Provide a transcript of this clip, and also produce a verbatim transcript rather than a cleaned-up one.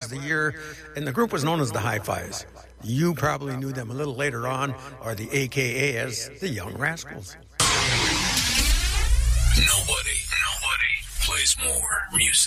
of the year, and the group was known as the Hi-Fis. You probably knew them a little later on, or the A K A as the Young Rascals. Nobody, nobody plays more music.